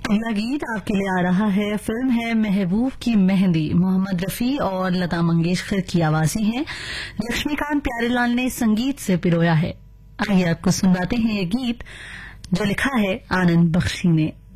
अगला गीत आपके लिए आ रहा है। फिल्म है महबूब की मेहंदी। मोहम्मद रफी और लता मंगेशकर की आवाजें हैं। लक्ष्मीकांत प्यारेलाल ने संगीत से पिरोया है। आइए आपको सुनाते हैं ये गीत जो लिखा है आनंद बख्शी ने।